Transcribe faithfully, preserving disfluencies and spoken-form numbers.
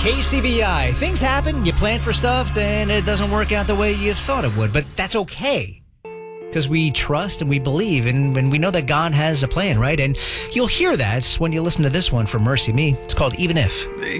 K C B I. Things happen, you plan for stuff, and it doesn't work out the way you thought it would, but that's okay. Because we trust and we believe, and, and we know that God has a plan, right? And you'll hear that when you listen to this one from Mercy Me. It's called Even If. They